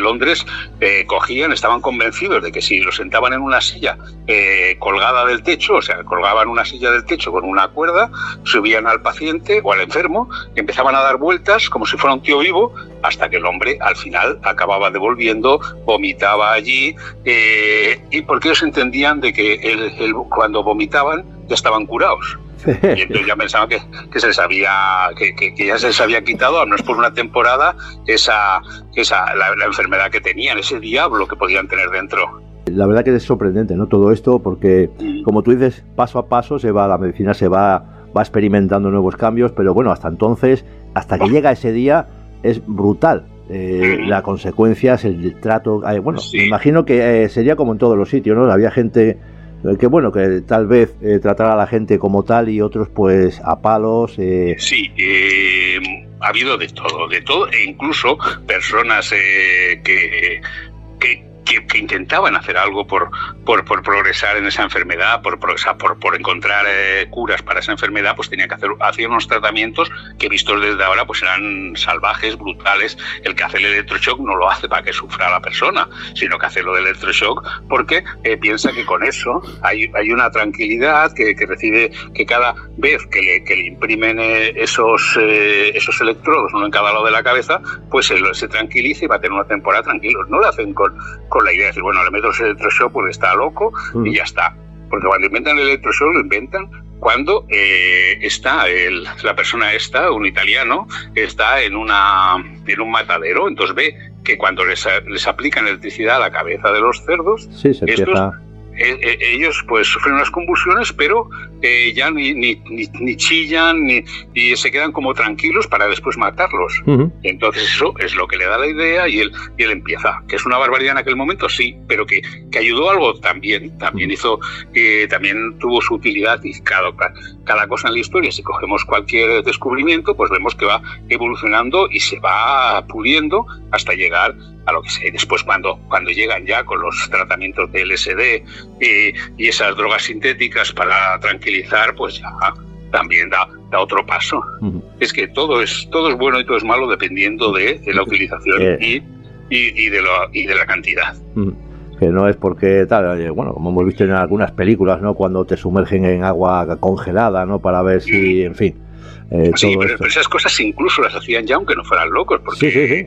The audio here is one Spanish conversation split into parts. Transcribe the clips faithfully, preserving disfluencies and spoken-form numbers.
Londres eh, cogían, estaban convencidos de que si lo sentaban en una silla eh, colgada del techo, o sea, colgaban una silla del techo con una cuerda, subían al paciente o al enfermo, y empezaban a dar vueltas como si fuera un tío vivo, hasta que el hombre al final acababa devolviendo, vomitaba allí, eh, y porque ellos entendían de que el, el, cuando vomitaban ya estaban curados. Y entonces ya pensaban que, que se les había que, que, que ya se les había quitado, al menos por una temporada, esa, esa la, la enfermedad que tenían, ese diablo que podían tener dentro. La verdad que es sorprendente, ¿no? Todo esto, porque mm. como tú dices, paso a paso se va, la medicina se va, va experimentando nuevos cambios, pero bueno, hasta entonces, hasta que oh. llega ese día, es brutal. Eh, mm. Las consecuencias, el trato, eh, bueno, sí. me imagino que eh, sería como en todos los sitios, ¿no? Había gente que bueno, que tal vez eh, tratara a la gente como tal y otros pues a palos. Eh. Sí, eh, ha habido de todo, de todo, e incluso personas eh, que, que, que, que intentaban hacer algo por, por, por progresar en esa enfermedad, por progresar, por, por encontrar eh, curas para esa enfermedad, pues tenían que hacer, hacer unos tratamientos que vistos desde ahora pues eran salvajes, brutales. El que hace el electroshock no lo hace para que sufra la persona, sino que hace lo del electroshock porque eh, piensa que con eso hay, hay una tranquilidad, que, que recibe, que cada vez que le, que le imprimen eh, esos, eh, esos electrodos, uno en cada lado de la cabeza, pues se, se tranquiliza y va a tener una temporada tranquilo. No lo hacen con, con la idea de decir, bueno, le meto el electroshock porque está loco mm. y ya está. Porque cuando inventan el electroshock lo inventan cuando eh, está el, la persona esta, un italiano, está en, una, en un matadero, entonces ve que cuando les, les aplican electricidad a la cabeza de los cerdos, sí, se estos, empieza... eh, eh, ellos pues sufren unas convulsiones, pero eh, ya ni, ni, ni, ni chillan, ni, y se quedan como tranquilos para después matarlos. Uh-huh. Entonces eso es lo que le da la idea y él, y él empieza. Que es una barbaridad en aquel momento, sí, pero que, que ayudó algo también. También uh-huh. hizo, eh, también tuvo su utilidad y cada, cada cosa en la historia, si cogemos cualquier descubrimiento, pues vemos que va evolucionando y se va puliendo hasta llegar a lo que sé. Después cuando, cuando llegan ya con los tratamientos de L S D y, y esas drogas sintéticas para tranquilizar, pues ya también da, da otro paso. Uh-huh. Es que todo es, todo es bueno y todo es malo dependiendo de, de la utilización eh. y, y, y, de lo, y de la cantidad. Uh-huh. Que no es porque tal, bueno, como hemos visto en algunas películas, ¿no? Cuando te sumergen en agua congelada, ¿no? Para ver si, en fin. Eh, sí, pero, pero esas cosas incluso las hacían ya aunque no fueran locos, porque sí, sí, sí.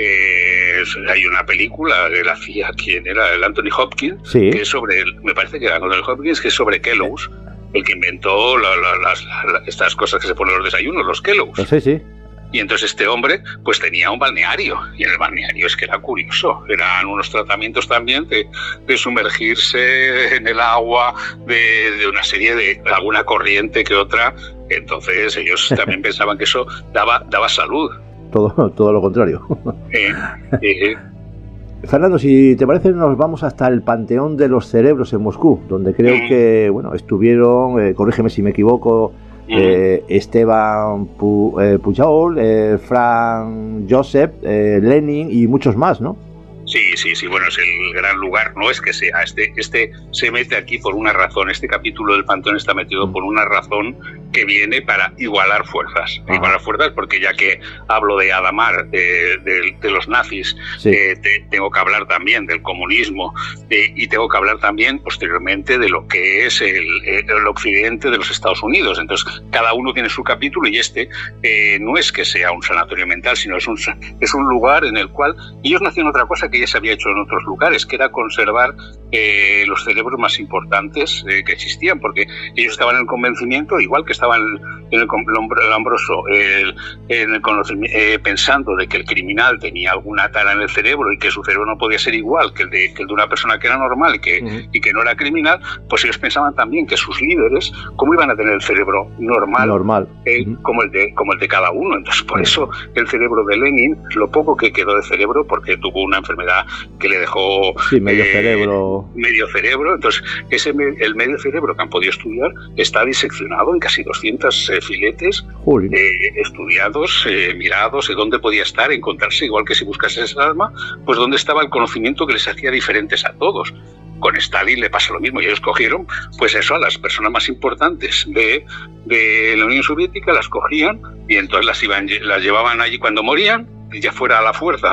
Eh, hay una película que la hacía, ¿quién era? El Anthony Hopkins, sí. que es sobre, el, me parece que era Anthony Hopkins, que es sobre Kellogg's, el que inventó la, la, las, la, estas cosas que se ponen en los desayunos, los Kellogg's. Sí, sí. Y entonces este hombre pues tenía un balneario, y en el balneario es que era curioso, eran unos tratamientos también de, de sumergirse en el agua, de, de una serie de alguna corriente que otra. Entonces ellos también pensaban que eso daba, daba salud. Todo, todo lo contrario. Eh, eh. Fernando, si te parece, nos vamos hasta el Panteón de los Cerebros en Moscú, donde creo mm. que bueno estuvieron, eh, corrígeme si me equivoco, mm. eh, Esteban Pu, eh, Pujol, eh, Franz Josef, eh, Lenin y muchos más, ¿no? Sí, sí, sí, bueno, es el gran lugar, no es que sea, este, este se mete aquí por una razón, este capítulo del Panteón está metido por una razón que viene para igualar fuerzas, Ajá. igualar fuerzas porque ya que hablo de Adamar, de, de, de los nazis, sí. eh, te, tengo que hablar también del comunismo eh, y tengo que hablar también posteriormente de lo que es el, el occidente de los Estados Unidos, entonces cada uno tiene su capítulo y este eh, no es que sea un sanatorio mental, sino es un, es un lugar en el cual ellos no hacían otra cosa que ya se había hecho en otros lugares, que era conservar eh, los cerebros más importantes eh, que existían, porque ellos estaban en el convencimiento, igual que estaban en el, el Lombroso, el, en el conocimiento, eh, pensando de que el criminal tenía alguna tara en el cerebro y que su cerebro no podía ser igual que el de, que el de una persona que era normal y que, uh-huh. y que no era criminal, pues ellos pensaban también que sus líderes, ¿cómo iban a tener el cerebro normal, normal. Eh, uh-huh. como, el de, como el de cada uno? Entonces, por uh-huh. eso el cerebro de Lenin, lo poco que quedó de cerebro, porque tuvo una enfermedad que le dejó sí, medio eh, cerebro medio cerebro entonces ese el medio cerebro que han podido estudiar está diseccionado en casi doscientos eh, filetes eh, estudiados, eh, mirados, de dónde podía estar, encontrarse, igual que si buscase esa alma, pues dónde estaba el conocimiento que les hacía diferentes a todos. Con Stalin le pasa lo mismo, y ellos cogieron pues eso, a las personas más importantes de, de la Unión Soviética, las cogían y entonces las, iban, las llevaban allí cuando morían, ya fuera a la fuerza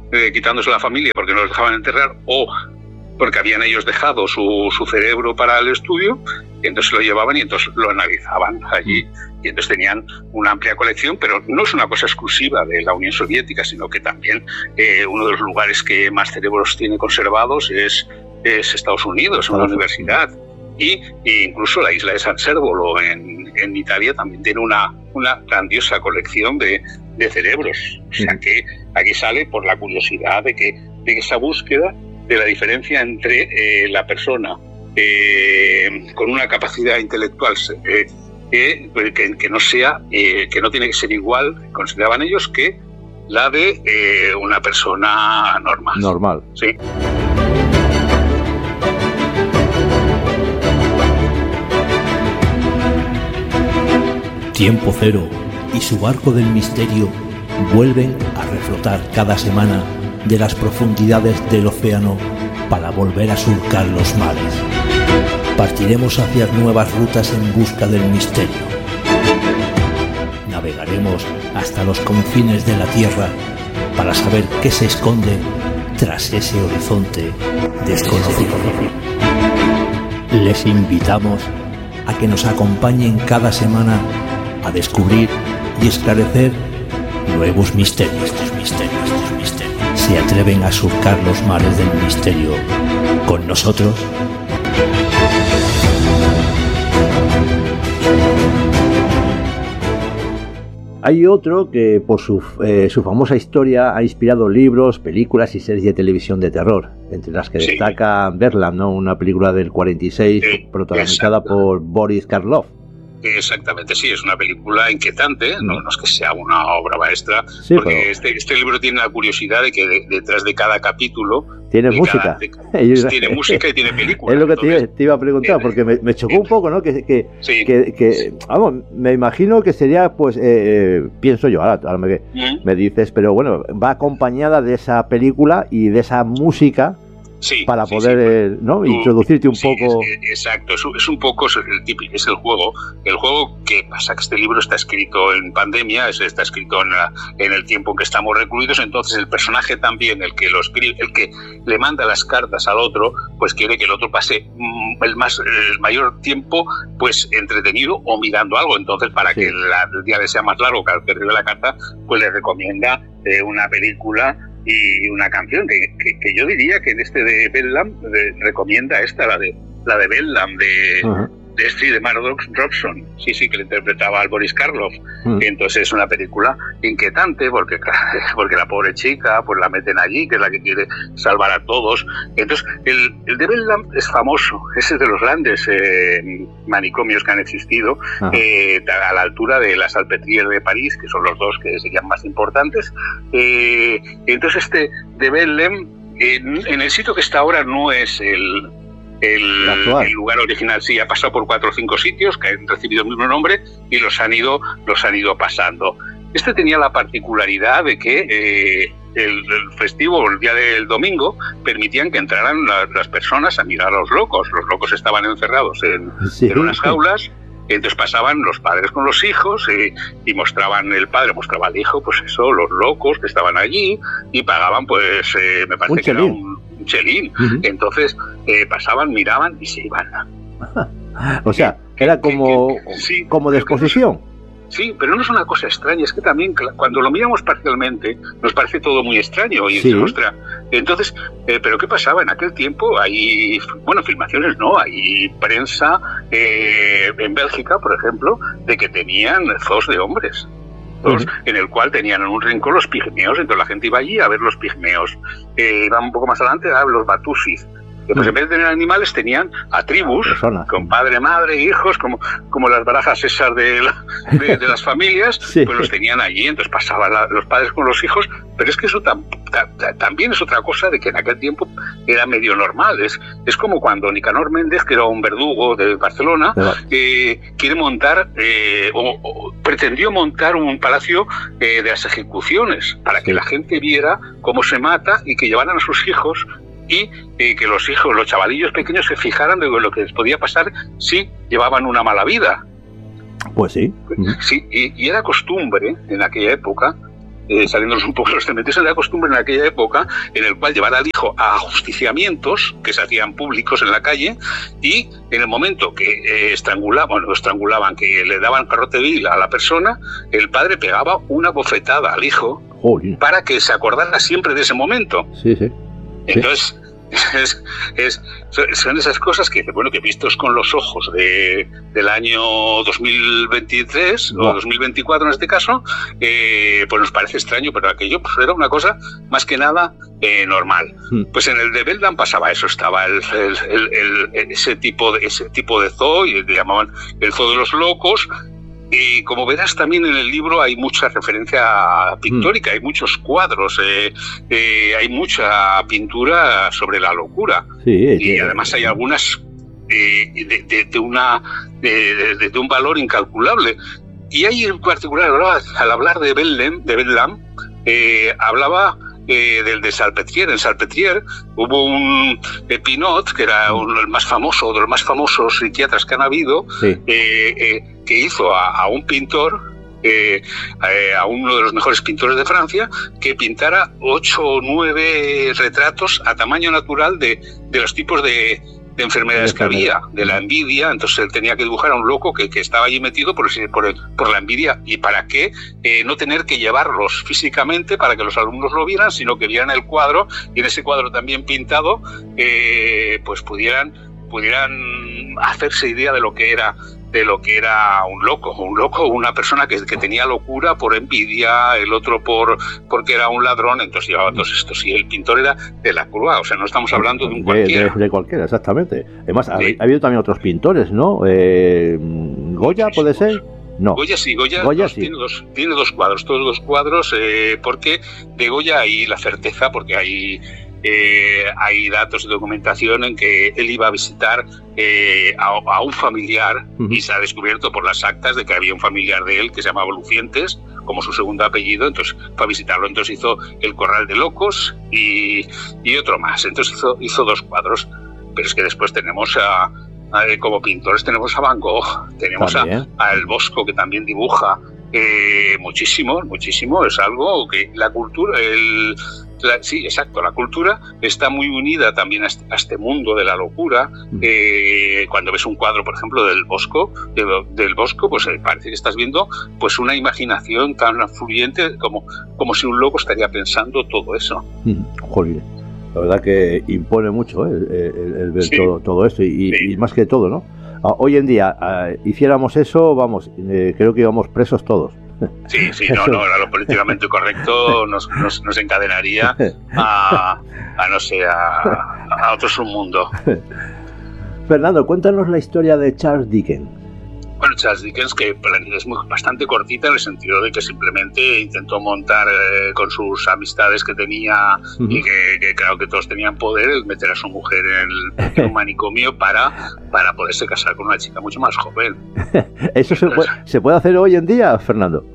eh, quitándose la familia porque no los dejaban enterrar, o porque habían ellos dejado su, su cerebro para el estudio, y entonces lo llevaban y entonces lo analizaban allí. Y entonces tenían una amplia colección, pero no es una cosa exclusiva de la Unión Soviética, sino que también eh, uno de los lugares que más cerebros tiene conservados es, es Estados Unidos, una universidad. Y, e incluso la isla de San Servolo en, en Italia también tiene una, una grandiosa colección de, de cerebros. O sea que aquí sale por la curiosidad de que, de esa búsqueda de la diferencia entre eh, la persona eh, con una capacidad intelectual eh, eh, que, que no sea, eh, que no tiene que ser igual, consideraban ellos, que la de eh, una persona normal. Normal. Sí. Tiempo Cero y su barco del misterio vuelven a reflotar cada semana de las profundidades del océano para volver a surcar los mares. Partiremos hacia nuevas rutas en busca del misterio. Navegaremos hasta los confines de la Tierra para saber qué se esconde tras ese horizonte desconocido. Les invitamos a que nos acompañen cada semana a descubrir y esclarecer nuevos misterios, estos misterios, estos misterios. ¿Se atreven a surcar los mares del misterio con nosotros? Hay otro que por su, eh, su famosa historia ha inspirado libros, películas y series de televisión de terror, entre las que sí. destaca Bedlam, ¿no? Una película del cuarenta y seis sí, protagonizada exacto. por Boris Karloff. Exactamente, sí, es una película inquietante, no, no es que sea una obra maestra, sí, porque pero... este, este libro tiene la curiosidad de que de, detrás de cada capítulo... Tiene de música. Cada, de, tiene música y tiene película. Es lo que entonces, te, te iba a preguntar, porque me, me chocó un poco, ¿no? Que, que, sí. que, que vamos, me imagino que sería, pues, eh, pienso yo, ahora, ahora me, ¿Mm? me dices, pero bueno, va acompañada de esa película y de esa música... Sí, para sí, poder sí, ¿no? tú, introducirte un sí, poco es, exacto, es, es un poco es el típico, es el juego el juego que pasa que este libro está escrito en pandemia, es, está escrito en, la, en el tiempo en que estamos recluidos, entonces el personaje también, el que lo escribe, el que le manda las cartas al otro, pues quiere que el otro pase mm, el más el mayor tiempo pues entretenido o mirando algo, entonces para sí. que la, el día le sea más largo que al que recibe la carta, pues le recomienda eh, una película y una canción que, que, que yo diría que en este de Bedlam de, recomienda esta, la de la de Bedlam de, uh-huh. de este de Mark Robson, sí, sí, que le interpretaba al Boris Karloff. Uh-huh. Entonces es una película inquietante porque, porque la pobre chica pues la meten allí, que es la que quiere salvar a todos. Entonces el, el de Bedlam es famoso, ese es de los grandes eh, manicomios que han existido, uh-huh. eh, a la altura de la Salpêtrière de París, que son los dos que serían más importantes. Eh, entonces este de Bedlam, en, en el sitio que está ahora no es el El, el lugar original, sí, ha pasado por cuatro o cinco sitios que han recibido el mismo nombre y los han ido, los han ido pasando. Este tenía la particularidad de que eh, el, el festivo, el día del domingo, permitían que entraran la, las personas a mirar a los locos. Los locos estaban encerrados en, sí. en unas jaulas. Entonces pasaban los padres con los hijos eh, y mostraban, el padre mostraba al hijo, pues eso, los locos que estaban allí y pagaban, pues, eh, me parece un que chelín. era un, un chelín. Uh-huh. Entonces eh, pasaban, miraban y se iban. O sea, era como, que, que, sí, como de exposición. Sí, pero no es una cosa extraña, es que también cuando lo miramos parcialmente nos parece todo muy extraño y sí. Ostras, entonces, eh, pero ¿qué pasaba en aquel tiempo? Hay, bueno, filmaciones no, hay prensa eh, en Bélgica, por ejemplo, de que tenían zoos de hombres, zoos uh-huh. en el cual tenían en un rincón los pigmeos, entonces la gente iba allí a ver los pigmeos, eh, iban un poco más adelante a ver los batusis. Pues en vez de tener animales tenían a tribus, Persona. con padre, madre, hijos, como, como las barajas esas de, la, de, de las familias, sí. pues los tenían allí, entonces pasaban la, los padres con los hijos, pero es que eso tam, ta, ta, también es otra cosa de que en aquel tiempo era medio normal, es, es como cuando Nicanor Méndez, que era un verdugo de Barcelona, eh, quiere montar, eh, o, o pretendió montar un palacio eh, de las ejecuciones, para que sí. la gente viera cómo se mata y que llevaran a sus hijos y eh, que los hijos, los chavalillos pequeños se fijaran de lo que les podía pasar si llevaban una mala vida. Pues sí. Sí, y, y era costumbre en aquella época eh, saliéndonos un poco de los cementerios, era costumbre en aquella época en el cual llevar al hijo a ajusticiamientos que se hacían públicos en la calle, y en el momento que eh, estrangulaban, lo estrangulaban, que le daban garrote vil a la persona, el padre pegaba una bofetada al hijo. Joder. Para que se acordara siempre de ese momento. Sí, sí. Entonces, es, es, son esas cosas que, bueno, que vistos con los ojos de, del año dos mil veintitrés wow. o dos mil veinticuatro en este caso, eh, pues nos parece extraño, pero aquello pues, era una cosa más que nada eh, normal. Mm. Pues en el de Bedlam pasaba eso, estaba el, el, el, el, ese tipo de ese tipo de zoo, y le llamaban el zoo de los locos. Y como verás también en el libro hay mucha referencia pictórica, mm. hay muchos cuadros, eh, eh, hay mucha pintura sobre la locura. Sí, y sí, además hay algunas eh, de, de, de, una, de, de, de un valor incalculable. Y hay en particular, al hablar de Bedlam, de Bedlam eh, hablaba eh, del de Salpêtrière. En Salpêtrière hubo un eh, Pinot, que era un, el más famoso, de los más famosos psiquiatras que han habido, sí. eh, eh, que hizo a, a un pintor, eh, a, a uno de los mejores pintores de Francia, que pintara ocho o nueve retratos a tamaño natural de, de los tipos de, de enfermedades que había, de la envidia. Entonces él tenía que dibujar a un loco que, que estaba allí metido por, por, el, por la envidia. ¿Y para qué? Eh, no tener que llevarlos físicamente para que los alumnos lo vieran, sino que vieran el cuadro, y en ese cuadro también pintado, eh, pues pudieran, pudieran hacerse idea de lo que era de lo que era un loco, un loco, una persona que, que tenía locura por envidia, el otro por porque era un ladrón. Entonces llevaba todos estos, y el pintor era de la Croix, o sea, no estamos hablando de un cualquiera. De, de, de cualquiera, exactamente. Además, sí. ha, ha habido también otros pintores, ¿no? Eh, ¿Goya puede ser? No. Goya sí, Goya, Goya dos, sí. Tiene, dos, tiene dos cuadros, todos dos cuadros, eh, porque de Goya hay la certeza, porque hay... Eh, hay datos de documentación en que él iba a visitar eh, a, a un familiar, uh-huh. y se ha descubierto por las actas de que había un familiar de él que se llamaba Lucientes, como su segundo apellido. Entonces fue a visitarlo. Entonces hizo El Corral de Locos y, y otro más. Entonces hizo, hizo dos cuadros. Pero es que después tenemos a, a como pintores tenemos a Van Gogh, tenemos a, a El Bosco, que también dibuja eh, muchísimo, muchísimo. Es algo que la cultura... el La, sí, exacto. La cultura está muy unida también a este, a este mundo de la locura. Eh, cuando ves un cuadro, por ejemplo, del Bosco, de, del Bosco, pues eh, parece que estás viendo pues una imaginación tan fluyente como, como si un loco estaría pensando todo eso. Joder, la verdad que impone mucho, ¿eh? el, el, el ver sí. todo, todo esto y, sí. y más que todo, ¿no? Hoy en día, eh, hiciéramos eso, vamos, eh, creo que íbamos presos todos. Sí, sí, no, no, lo políticamente correcto nos, nos, nos encadenaría a, a no sé, a, a otro submundo. Fernando, cuéntanos la historia de Charles Dickens. Bueno, Charles Dickens, que es muy, bastante cortita en el sentido de que simplemente intentó montar eh, con sus amistades que tenía, uh-huh. y que, que claro que todos tenían poder, el meter a su mujer en, el, en un manicomio para, para poderse casar con una chica mucho más joven. ¿Eso Entonces, se, puede, se puede hacer hoy en día, Fernando?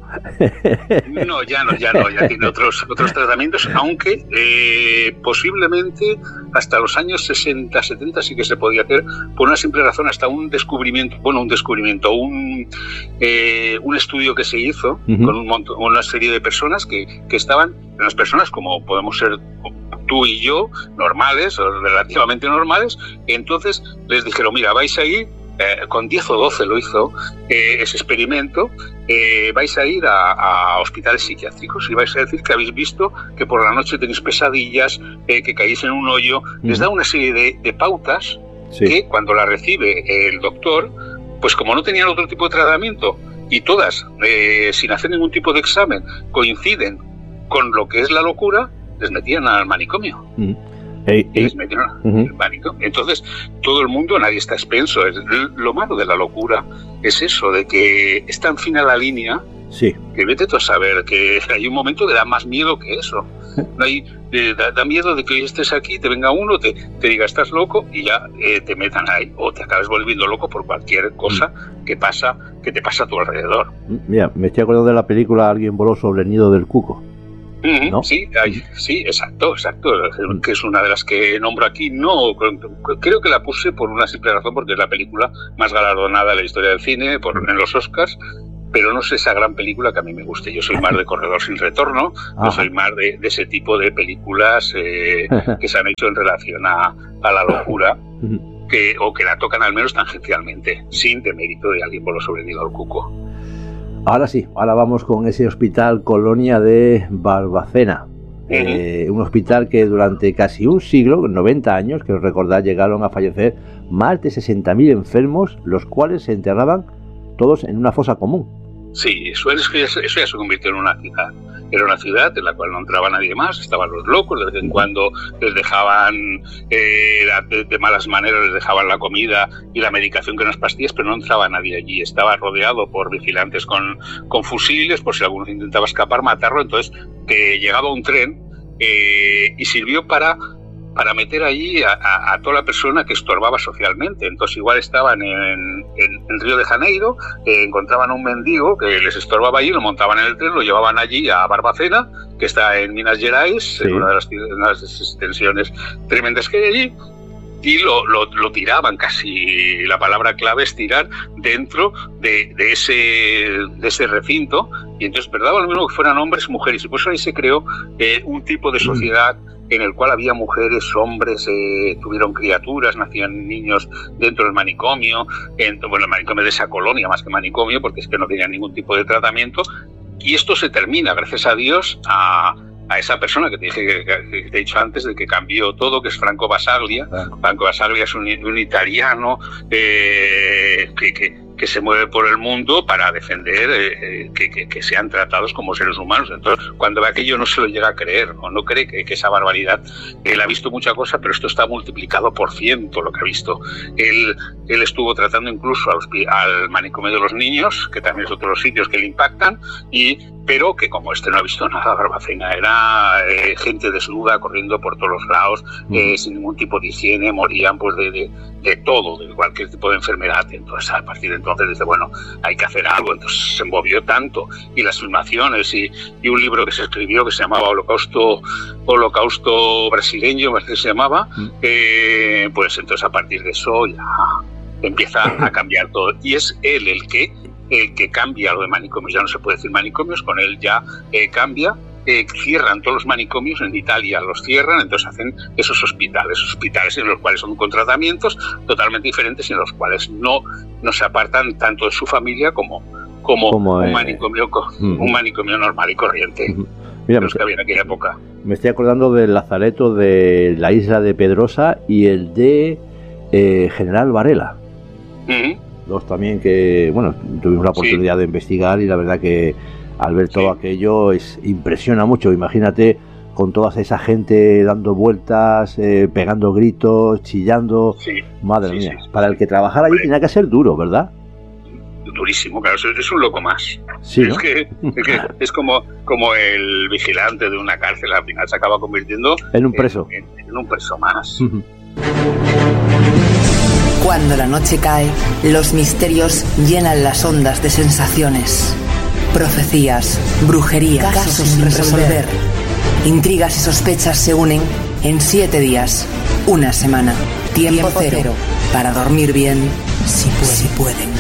No, ya no, ya no, ya tiene otros, otros tratamientos, aunque eh, posiblemente hasta los años sesenta, setenta sí que se podía hacer, por una simple razón, hasta un descubrimiento, bueno, un descubrimiento, un, eh, un estudio que se hizo uh-huh. con un montón, una serie de personas que, que estaban, unas personas como podemos ser tú y yo, normales o relativamente normales, y entonces les dijeron, mira, vais a ir, eh, con diez o doce lo hizo eh, ese experimento, eh, vais a ir a, a hospitales psiquiátricos y vais a decir que habéis visto que por la noche tenéis pesadillas, eh, que caéis en un hoyo. Uh-huh. Les da una serie de, de pautas sí. que cuando la recibe el doctor, pues como no tenían otro tipo de tratamiento y todas, eh, sin hacer ningún tipo de examen, coinciden con lo que es la locura, les metían al manicomio. Uh-huh. Hey, hey. Les metieron uh-huh. al manicomio. Entonces, todo el mundo, nadie está expenso. Lo malo de la locura es eso, de que es tan fina la línea sí. que vete tú a saber que hay un momento que da más miedo que eso. No hay, eh, da, da miedo de que hoy estés aquí, te venga uno, te, te diga estás loco y ya eh, te metan ahí, o te acabes volviendo loco por cualquier cosa mm. que pasa, que te pasa a tu alrededor. Mira, me estoy acordando de la película Alguien voló sobre el nido del cuco. Mm-hmm, ¿no? Sí, hay, sí, exacto, exacto, que es una de las que nombro aquí. No, creo que la puse por una simple razón, porque es la película más galardonada de la historia del cine por, en los Oscars. pero no es esa gran película que a mí me guste. Yo soy más de Corredor sin retorno, ah. yo soy más de, de ese tipo de películas eh, que se han hecho en relación a, a la locura, que, o que la tocan al menos tangencialmente, sin demérito de alguien por lo sobrevenido al cuco. Ahora sí, ahora vamos con ese hospital Colonia de Barbacena. Uh-huh. Eh, un hospital que durante casi un siglo, noventa años, que os recordad, llegaron a fallecer más de sesenta mil enfermos, los cuales se enterraban todos en una fosa común. Sí, eso, eso, eso ya se convirtió en una ciudad. Era una ciudad en la cual no entraba nadie más, estaban los locos, de vez en cuando les dejaban, eh, de, de malas maneras, les dejaban la comida y la medicación que unas pastillas, pero no entraba nadie allí. Estaba rodeado por vigilantes con, con fusiles, por si alguno intentaba escapar, matarlo. Entonces, que llegaba un tren eh, y sirvió para... para meter allí a, a, a toda la persona que estorbaba socialmente. Entonces igual estaban en, en, en Río de Janeiro, eh, encontraban a un mendigo que les estorbaba allí, lo montaban en el tren, lo llevaban allí a Barbacena, que está en Minas Gerais, sí. en una de, las, una de las extensiones tremendas que hay allí, y lo, lo, lo tiraban, casi la palabra clave es tirar, dentro de, de, ese, de ese recinto, y entonces verdad lo mismo que fueran hombres y mujeres, y por eso ahí se creó eh, un tipo de sociedad en el cual había mujeres, hombres, eh, tuvieron criaturas, nacían niños dentro del manicomio, en, bueno, el manicomio de esa colonia más que manicomio, porque es que no tenían ningún tipo de tratamiento, y esto se termina, gracias a Dios, a, a esa persona que te dije, que, que te he dicho antes, de que cambió todo, que es Franco Basaglia. Ah. Franco Basaglia es un, un italiano eh, que... que que se mueve por el mundo para defender eh, que, que, que sean tratados como seres humanos. Entonces, cuando ve aquello no se lo llega a creer, o no cree que, que esa barbaridad. Él ha visto mucha cosa, pero esto está multiplicado por ciento lo que ha visto. Él, él estuvo tratando incluso al, al manicomio de los niños, que también es otro de los sitios que le impactan, y pero que como este no ha visto nada, Barbacena era eh, gente desnuda corriendo por todos los lados, eh, sin ningún tipo de higiene, morían pues de, de, de todo, de cualquier tipo de enfermedad. Entonces, a partir de entonces dice, bueno, hay que hacer algo. Entonces se movió tanto, y las filmaciones y, y un libro que se escribió que se llamaba Holocausto Holocausto Brasileño, me parece que se llamaba, eh, pues entonces a partir de eso ya empieza a cambiar todo, y es él el que el que cambia lo de manicomios. Ya no se puede decir manicomios, con él ya eh, cambia. Eh, cierran todos los manicomios, en Italia los cierran, entonces hacen esos hospitales, hospitales en los cuales son con tratamientos totalmente diferentes, y en los cuales no, no se apartan tanto de su familia como, como, como un, eh, manicomio, uh-huh. un manicomio normal y corriente. Uh-huh. Mira, los que había en aquella época. Me estoy acordando del lazareto de la isla de Pedrosa y el de eh, General Varela. Uh-huh. Dos también que, bueno, tuvimos la oportunidad sí. de investigar, y la verdad que al ver todo sí. aquello es impresiona mucho. Imagínate con toda esa gente dando vueltas, eh, pegando gritos, chillando. Sí. Madre sí, mía, sí, para sí. el que trabajara allí tenía que ser duro, ¿verdad? Durísimo, claro, es un loco más. Sí, ¿no? Es que, es, que es como, como el vigilante de una cárcel, al final se acaba convirtiendo en un preso. En, en, en un preso más. Uh-huh. Cuando la noche cae, los misterios llenan las ondas de sensaciones. Profecías, brujería, casos sin resolver. Intrigas y sospechas se unen en siete días, una semana. Tiempo, Tiempo cero, cero para dormir bien, si, puede. si pueden.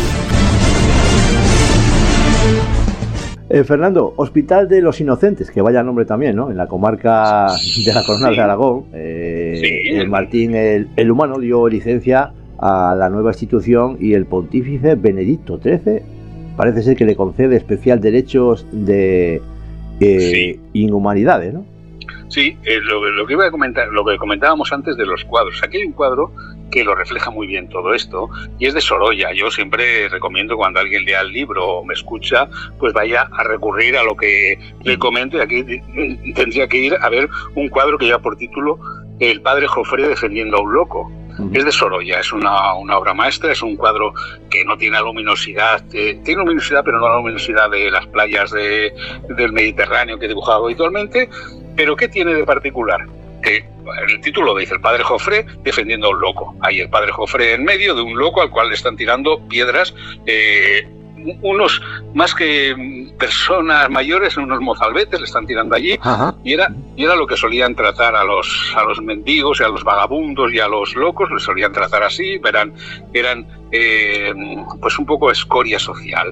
Eh, Fernando, Hospital de los Inocentes, que vaya nombre también, ¿no? En la comarca de la Corona sí. de Aragón. Eh, sí. El Martín el, el Humano dio licencia a la nueva institución, y el pontífice Benedicto trece parece ser que le concede especial derechos de eh, sí. inhumanidades, ¿no? Sí, eh, lo, lo que iba a comentar, lo que comentábamos antes de los cuadros. Aquí hay un cuadro que lo refleja muy bien todo esto, y es de Sorolla. Yo siempre recomiendo, cuando alguien lea el libro o me escucha, pues vaya a recurrir a lo que le comento, y aquí tendría que ir a ver un cuadro que lleva por título El padre Jofré defendiendo a un loco. Es de Sorolla, es una, una obra maestra, es un cuadro que no tiene luminosidad, eh, tiene luminosidad, pero no la luminosidad de las playas de, del Mediterráneo que he dibujado habitualmente. Pero ¿qué tiene de particular? Que el título dice el padre Jofré defendiendo a un loco. Hay el padre Jofré en medio de un loco al cual le están tirando piedras, eh, unos más que personas mayores, unos mozalbetes le están tirando allí. Ajá. y era y era lo que solían tratar a los a los mendigos y a los vagabundos y a los locos, les solían tratar así. Eran eran eh, pues un poco escoria social.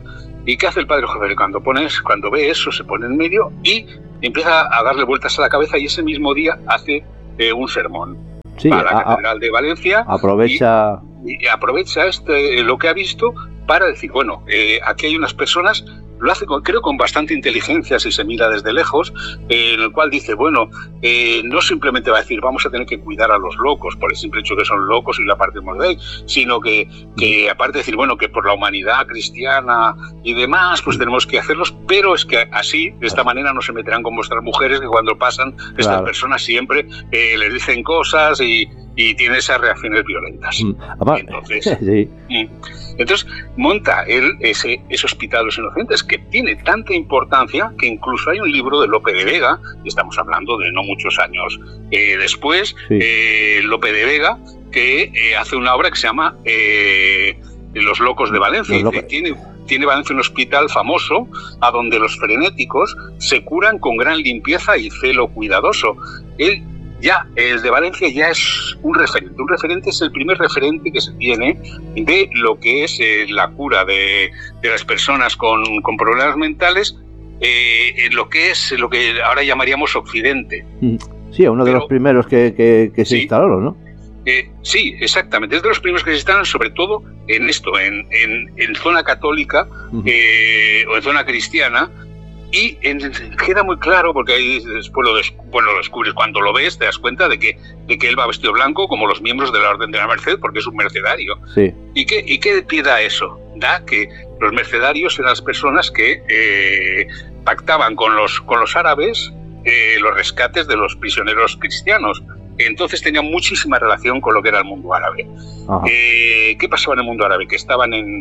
¿Y qué hace el padre Jofré? Cuando, pones, cuando ve eso, se pone en medio y empieza a darle vueltas a la cabeza, y ese mismo día hace eh, un sermón sí, para la a, Catedral de Valencia. Aprovecha... Y, y aprovecha este, lo que ha visto para decir, bueno, eh, aquí hay unas personas, lo hace con, creo con bastante inteligencia si se mira desde lejos, eh, en el cual dice, bueno, eh, no simplemente va a decir vamos a tener que cuidar a los locos por el simple hecho que son locos y la partimos de ahí, sino que, que aparte de decir, bueno, que por la humanidad cristiana y demás, pues tenemos que hacerlos, pero es que así, de esta manera no se meterán con vuestras mujeres, que cuando pasan estas claro. personas siempre eh, les dicen cosas y, y tienen esas reacciones violentas. Mm. Entonces, sí. entonces monta él ese, ese Hospital de los Inocentes, que tiene tanta importancia que incluso hay un libro de Lope de Vega, y estamos hablando de no muchos años eh, después, sí. eh, Lope de Vega, que eh, hace una obra que se llama eh, Los Locos de Valencia, y tiene, tiene Valencia un hospital famoso a donde los frenéticos se curan con gran limpieza y celo cuidadoso. Él ya, el de Valencia ya es un referente. Un referente es el primer referente que se tiene de lo que es eh, la cura de, de las personas con, con problemas mentales, eh, en lo que es lo que ahora llamaríamos Occidente. Sí, uno de Pero, los primeros que, que, que se sí, instalaron, ¿no? Eh, sí, exactamente. Es de los primeros que se instalan, sobre todo en esto, en, en, en zona católica uh-huh. eh, o en zona cristiana. Y en, queda muy claro, porque ahí después lo, des, bueno, lo descubres cuando lo ves, te das cuenta de que, de que él va vestido blanco como los miembros de la Orden de la Merced, porque es un mercedario. Sí. ¿Y qué, y qué pie da eso? Da que los mercedarios eran las personas que eh, pactaban con los, con los árabes eh, los rescates de los prisioneros cristianos. Entonces tenían muchísima relación con lo que era el mundo árabe. Eh, ¿Qué pasaba en el mundo árabe? Que estaban en...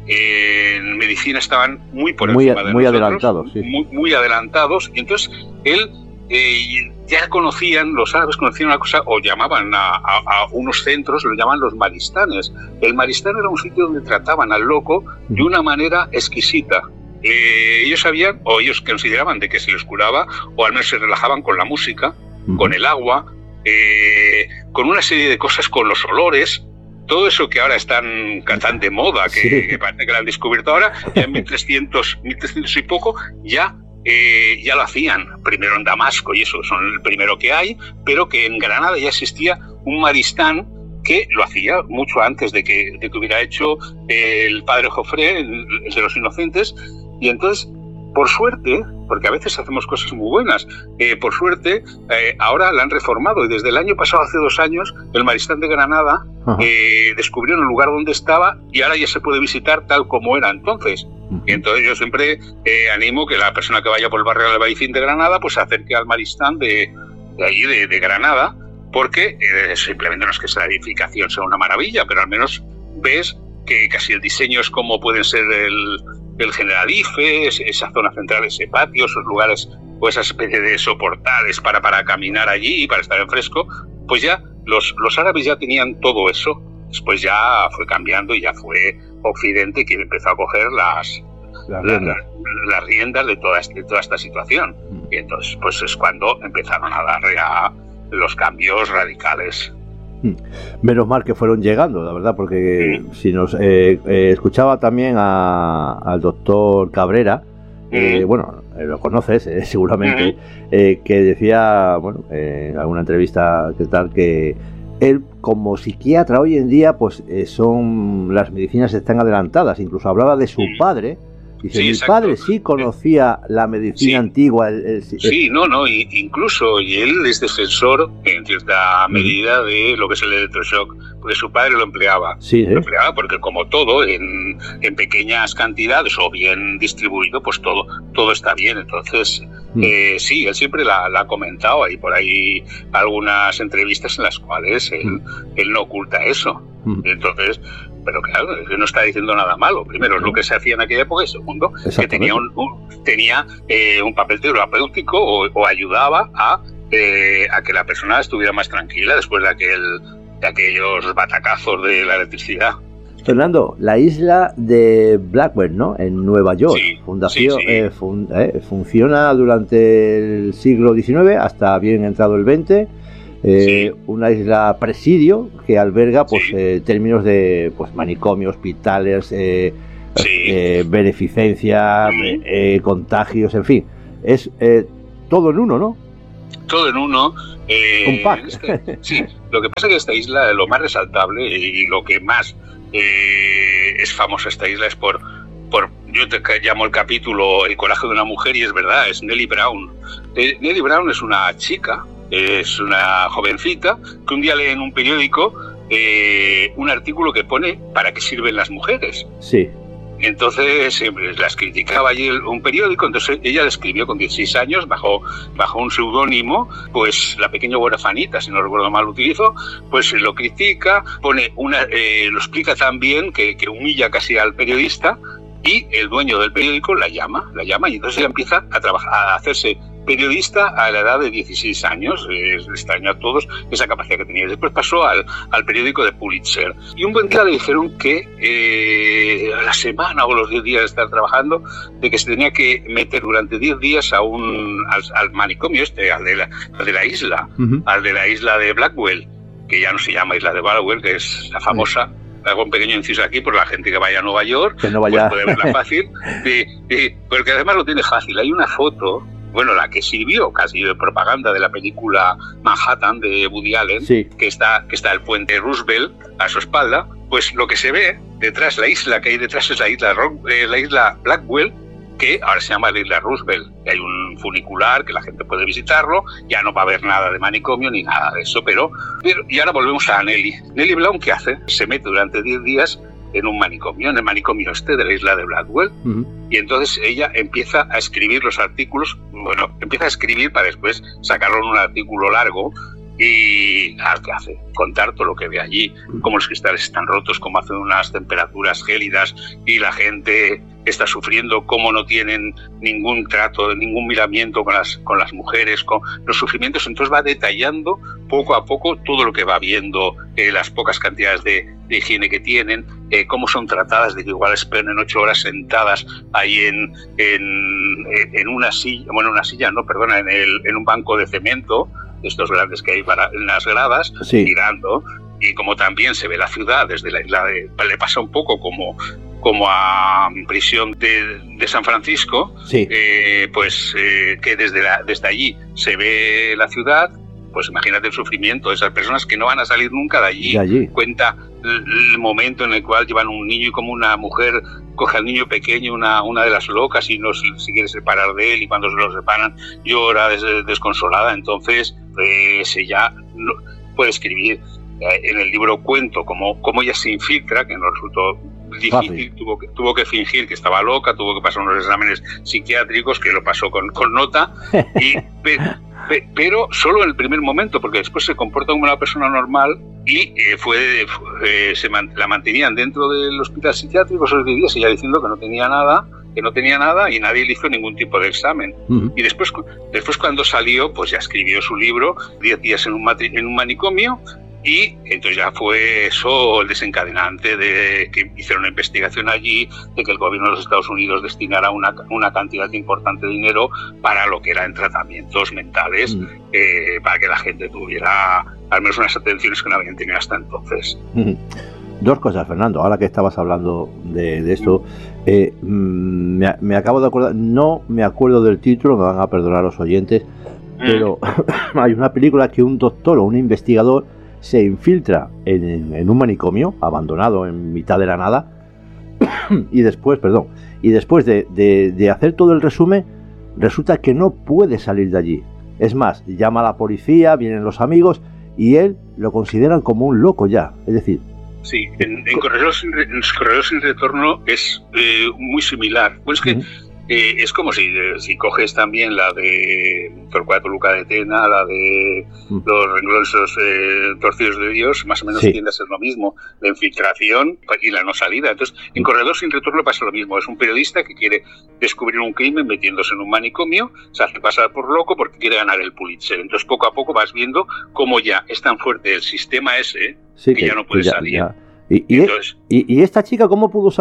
en medicina estaban muy por muy, encima de muy nosotros, adelantados, sí. muy, muy adelantados, y entonces él eh, ya conocían, los árabes conocían una cosa, o llamaban a, a, a unos centros, lo llaman los maristanes. El maristán era un sitio donde trataban al loco de una manera exquisita. Eh, ellos sabían, o ellos consideraban de que se les curaba, o al menos se relajaban con la música, uh-huh. con el agua, eh, con una serie de cosas, con los olores. Todo eso que ahora están tan de moda, que, sí. que parece que lo han descubierto ahora, ya en mil trescientos, mil trescientos y poco, ya, eh, ya lo hacían. Primero en Damasco, y eso son el primero que hay, pero que en Granada ya existía un maristán que lo hacía mucho antes de que, de que hubiera hecho el padre Jofré, el, el de los Inocentes, y entonces, por suerte, porque a veces hacemos cosas muy buenas, eh, por suerte, eh, ahora la han reformado, y desde el año pasado, hace dos años, el Maristán de Granada eh, descubrieron el lugar donde estaba, y ahora ya se puede visitar tal como era entonces. Uh-huh. Y entonces yo siempre eh, animo que la persona que vaya por el barrio del Albaicín de Granada pues se acerque al Maristán de, de ahí, de, de Granada, porque eh, simplemente no es que esa edificación sea una maravilla, pero al menos ves que casi el diseño es como pueden ser el... el Generalife, esa zona central, ese patio, esos lugares o esa especie de soportales para, para caminar allí y para estar en fresco, pues ya los, los árabes ya tenían todo eso. Después ya fue cambiando y ya fue Occidente quien empezó a coger las, las, la, riendas. La, las riendas de toda, de toda esta situación. Y entonces pues es cuando empezaron a dar ya los cambios radicales. Menos mal que fueron llegando, la verdad, porque sí. si nos eh, eh, escuchaba también a, al doctor Cabrera, eh, mm. bueno, eh, lo conoces eh, seguramente, mm. eh, que decía, bueno, eh, en alguna entrevista que tal, que él como psiquiatra hoy en día, pues eh, son las medicinas están adelantadas. Incluso hablaba de su mm. padre. Dice, sí, mi exacto. padre sí conocía la medicina sí. antigua. El, el, el... Sí, no, no, y, incluso, y él es defensor en cierta medida de lo que es el electroshock, porque su padre lo empleaba. Sí, lo empleaba porque como todo, en, en pequeñas cantidades o bien distribuido, pues todo todo está bien. Entonces, mm. eh, sí, él siempre la, la ha comentado. Hay por ahí algunas entrevistas en las cuales él, mm. él no oculta eso. Mm. Entonces... pero claro, no está diciendo nada malo. Primero, es lo que se hacía en aquella época, y segundo, que tenía un, un, tenía, eh, un papel terapéutico o, o ayudaba a, eh, a que la persona estuviera más tranquila después de, aquel, de aquellos batacazos de la electricidad. Fernando, la isla de Blackwell, ¿no? En Nueva York. Sí, fundación, sí, sí. Eh, fun, eh, funciona durante el siglo diecinueve hasta bien entrado el veinte. Eh, sí. Una isla presidio que alberga pues sí. eh, términos de pues manicomio, hospitales, eh, sí. eh, beneficencia, mm. eh, eh, contagios, en fin. Es eh, todo en uno, ¿no? Todo en uno. Eh, Un pack. Este, sí, lo que pasa es que esta isla, lo más resaltable y lo que más eh, es famosa esta isla es por, por, yo te llamo el capítulo El coraje de una mujer, y es verdad, es Nellie Brown. Eh, Nellie Brown es una chica, es una jovencita, que un día lee en un periódico eh, un artículo que pone ¿para qué sirven las mujeres? Sí. Entonces siempre las criticaba allí un periódico, entonces ella le escribió con dieciséis años bajo, bajo un seudónimo, pues La pequeña huerfanita, si no recuerdo mal utilizó, pues lo critica, pone una, eh, lo explica tan bien que, que humilla casi al periodista, y el dueño del periódico la llama, la llama y entonces ella empieza a trabajar, a hacerse periodista a la edad de dieciséis años. Es extraño a todos esa capacidad que tenía. Después pasó al, al periódico de Pulitzer. Y un buen día le dijeron que eh, a la semana o los diez días de estar trabajando, de que se tenía que meter durante diez días a un, al, al manicomio este, al de la, al de la isla, uh-huh. al de la isla de Blackwell, que ya no se llama isla de Blackwell, que es la famosa... Uh-huh. Hago un pequeño inciso aquí por la gente que vaya a Nueva York, que no vaya. Pues puede verla fácil, y, y, porque además lo tiene fácil. Hay una foto, bueno, la que sirvió casi de propaganda de la película Manhattan de Woody Allen, sí. que está que está el puente Roosevelt a su espalda, pues lo que se ve detrás, la isla que hay detrás es la isla, eh, la isla Blackwell, que ahora se llama la isla Roosevelt. Hay un funicular que la gente puede visitarlo, ya no va a haber nada de manicomio ni nada de eso, pero, pero y ahora volvemos a Nellie. Nellie Brown, ¿qué hace? Se mete durante diez días en un manicomio, en el manicomio este de la isla de Blackwell, uh-huh. y entonces ella empieza a escribir los artículos, bueno, empieza a escribir para después sacarlo en un artículo largo. Y ¿qué hace? Contar todo lo que ve allí, cómo los cristales están rotos, cómo hacen unas temperaturas gélidas y la gente está sufriendo, cómo no tienen ningún trato, ningún miramiento con las, con las mujeres, con los sufrimientos. Entonces va detallando poco a poco todo lo que va viendo, eh, las pocas cantidades de, de higiene que tienen, eh, cómo son tratadas, de que igual esperan ocho horas sentadas ahí en, en, en una silla, bueno, una silla, no, perdona, en, el, en un banco de cemento, estos grandes que hay para, en las gradas, sí. mirando, y como también se ve la ciudad desde la isla de... Le pasa un poco como, como a prisión de, de San Francisco, sí. eh, pues eh, que desde, la, desde allí se ve la ciudad, pues imagínate el sufrimiento de esas personas que no van a salir nunca de allí. De allí. Cuenta el, el momento en el cual llevan un niño y como una mujer coge al niño pequeño, una, una de las locas, y no se quiere separar de él, y cuando se lo separan llora des, desconsolada. Entonces pues ella no, puede escribir. En el libro cuento cómo, cómo ella se infiltra, que nos resultó difícil, tuvo que, tuvo que fingir que estaba loca, tuvo que pasar unos exámenes psiquiátricos, que lo pasó con, con nota, y, pe, pe, pero solo en el primer momento, porque después se comporta como una persona normal, y eh, fue, fue eh, se man, la mantenían dentro del hospital psiquiátrico esos diez días, ella diciendo que no tenía nada, que no tenía nada, y nadie le hizo ningún tipo de examen. Uh-huh. Y después, después cuando salió, pues ya escribió su libro, diez días en un, matri- en un manicomio, y entonces ya fue eso el desencadenante de que hicieron una investigación allí, de que el gobierno de los Estados Unidos destinara una, una cantidad importante de dinero para lo que eran tratamientos mentales, mm. eh, para que la gente tuviera al menos unas atenciones que no habían tenido hasta entonces. Mm. Dos cosas, Fernando, ahora que estabas hablando de, de esto, eh, me, me acabo de acordar, no me acuerdo del título, me van a perdonar los oyentes, mm. pero hay una película que un doctor o un investigador se infiltra en, en un manicomio abandonado en mitad de la nada y después, perdón, y después de, de, de hacer todo el resumen, resulta que no puede salir de allí. Es más, llama a la policía, vienen los amigos y él lo consideran como un loco ya. Es decir, sí, en, en Corredor sin, en Corredor sin Retorno es eh, muy similar. Pues que uh-huh. Eh, es como si, eh, si coges también la de Torcuato Luca de Tena, la de mm. los renglones eh, torcidos de Dios, más o menos sí. tiende a ser lo mismo, la infiltración y la no salida. Entonces, en Corredor sin Retorno pasa lo mismo. Es un periodista que quiere descubrir un crimen metiéndose en un manicomio, se hace pasar por loco porque quiere ganar el Pulitzer. Entonces, poco a poco vas viendo cómo ya es tan fuerte el sistema ese sí, que, que ya no puede ya, salir. Ya. ¿Y, y, Entonces, y, ¿Y esta chica cómo pudo salir?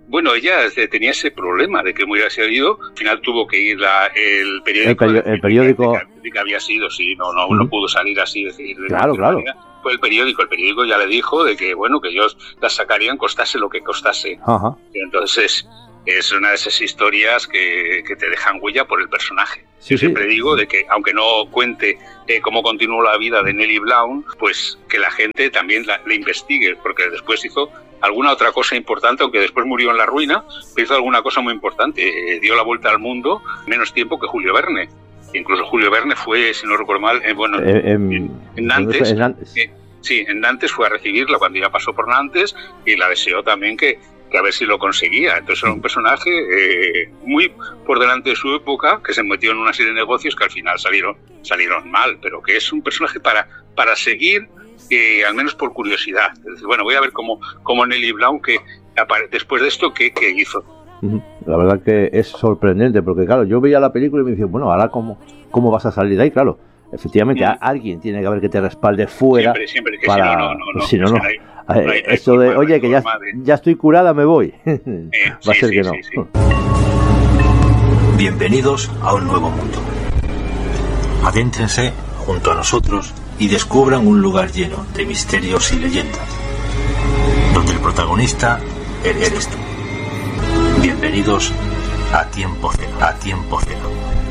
Bueno, ella tenía ese problema de que muy había salido, al final tuvo que ir la, el periódico. El, peri el periódico. De que, de que había sido, sí, no, no, uh-huh. no pudo salir así. Decir, de claro, claro. Manera. Fue el periódico, el periódico ya le dijo de que, bueno, que ellos las sacarían costase lo que costase. Uh-huh. Entonces, es una de esas historias que, que te dejan huella por el personaje. Sí, Yo siempre sí. digo de que, aunque no cuente eh, cómo continuó la vida de Nellie Blount, pues que la gente también la, la investigue, porque después hizo alguna otra cosa importante, aunque después murió en la ruina, pero hizo alguna cosa muy importante. Eh, dio la vuelta al mundo en menos tiempo que Julio Verne. Incluso Julio Verne fue, si no recuerdo mal, eh, bueno, eh, en, en Nantes. En Nantes. Eh, sí, en Nantes fue a recibirla cuando ya pasó por Nantes y la deseó también que, que a ver si lo conseguía. Entonces era un personaje eh, muy por delante de su época, que se metió en una serie de negocios que al final salieron, salieron mal, pero que es un personaje para, para seguir, eh, al menos por curiosidad. Es decir, bueno, voy a ver cómo, cómo Nellie Blount, que después de esto, ¿qué, qué hizo? La verdad que es sorprendente, porque claro, yo veía la película y me decía, bueno, ahora cómo, cómo vas a salir de ahí, claro. Efectivamente, mm. alguien tiene que haber que te respalde fuera. Siempre, siempre, que para... si no, no, no. no, si no, no. no. Hay, no hay, Esto de, oye, que ya, ya estoy curada, me voy. Eh, Va a sí, ser sí, que no. Sí, sí. Bienvenidos a un nuevo mundo. Adéntrense junto a nosotros y descubran un lugar lleno de misterios y leyendas, donde el protagonista eres tú. Bienvenidos a Tiempo Cero, a Tiempo Cero.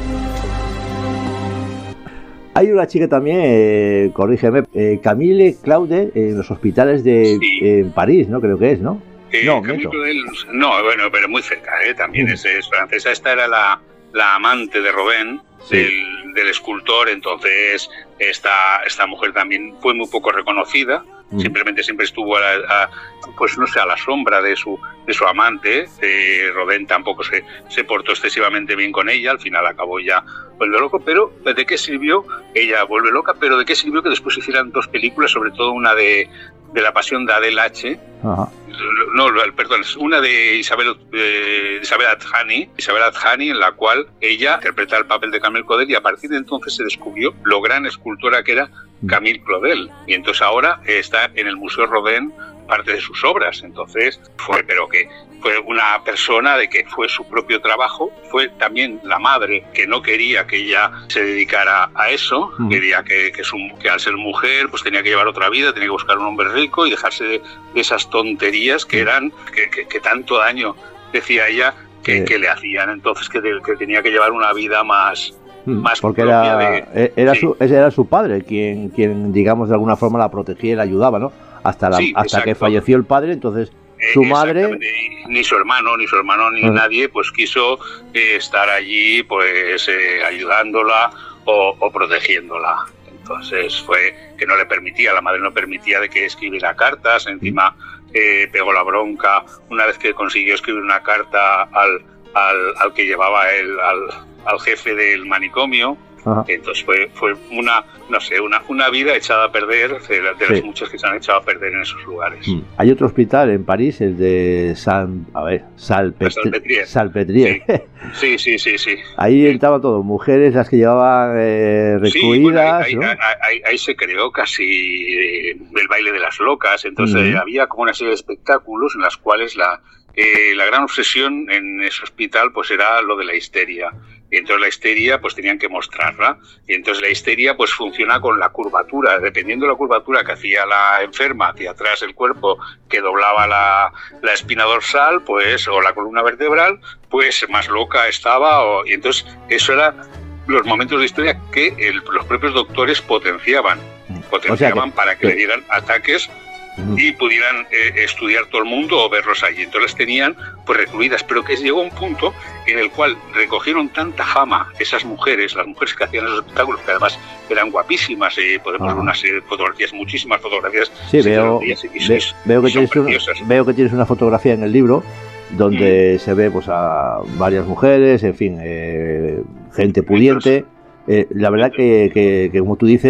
Hay una chica también, eh, corrígeme, eh, Camille Claude, en los hospitales de sí. en París, ¿no? Creo que es, ¿no? Eh, no, Claudel, no, bueno, pero muy cerca, ¿eh? También mm. es, es francesa. Esta era la, la amante de Rodin, sí. del, del escultor, entonces esta, esta mujer también fue muy poco reconocida. Mm. Simplemente siempre estuvo a, a, pues no sé, a la sombra de su de su amante. eh, Rodin tampoco se, se portó excesivamente bien con ella, al final acabó ya vuelve loco, pero ¿de qué sirvió? Ella vuelve loca, pero ¿de qué sirvió que después hicieran dos películas, sobre todo una de, de la pasión de Adele H? Ajá. No, perdón, una de Isabel, eh, Isabel Adjani, Isabel Adjani, en la cual ella interpreta el papel de Camille Claudel, y a partir de entonces se descubrió lo gran escultora que era Camille Claudel, y entonces ahora está en el Museo Rodin parte de sus obras. Entonces fue, pero que fue una persona de que fue su propio trabajo, fue también la madre que no quería que ella se dedicara a eso, uh-huh. quería que, que, su, que al ser mujer pues tenía que llevar otra vida, tenía que buscar un hombre rico y dejarse de, de esas tonterías que eran, que, que, que tanto daño, decía ella, que, sí. que le hacían. Entonces que, de, que tenía que llevar una vida más más porque era, de, era, sí. su, ese era su padre quien, quien digamos de alguna forma la protegía y la ayudaba, ¿no? Hasta, la, sí, hasta que falleció el padre, entonces su eh, madre... Ni su hermano, ni su hermano, ni uh-huh. nadie, pues quiso eh, estar allí, pues eh, ayudándola o, o protegiéndola. Entonces fue que no le permitía, la madre no permitía de que escribiera cartas, encima eh, pegó la bronca una vez que consiguió escribir una carta al, al, al que llevaba él, al, al jefe del manicomio. Ajá. Entonces fue fue una no sé una una vida echada a perder de, de sí. las muchas que se han echado a perder en esos lugares. Mm. Hay otro hospital en París, el de San a ver Salpêtrière. Salpêtrière. Sí. sí, sí, sí, sí. Ahí entraban todo, mujeres las que llevaban eh, recluidas. Sí, bueno, ahí, ¿no? ahí, ahí, ahí se creó casi eh, el baile de las locas. Entonces mm. había como una serie de espectáculos en las cuales la eh, la gran obsesión en ese hospital pues era lo de la histeria. Y entonces la histeria pues tenían que mostrarla, y entonces la histeria pues funciona con la curvatura, dependiendo de la curvatura que hacía la enferma hacia atrás el cuerpo, que doblaba la, la espina dorsal pues o la columna vertebral, pues más loca estaba, o, y entonces eso era los momentos de historia que el, los propios doctores potenciaban, potenciaban o sea que, para que, que le dieran ataques y pudieran eh, estudiar todo el mundo o verlos allí. Entonces las tenían pues recluidas, pero que llegó un punto en el cual recogieron tanta fama esas mujeres, las mujeres que hacían esos espectáculos, que además eran guapísimas, eh, podemos ver unas eh, fotografías, muchísimas fotografías. Sí, veo, y, y, ve, veo, que tienes una, veo que tienes una fotografía en el libro donde mm. se ve pues a varias mujeres, en fin, eh, gente pudiente. Eh, la verdad que, que, que como tú dices,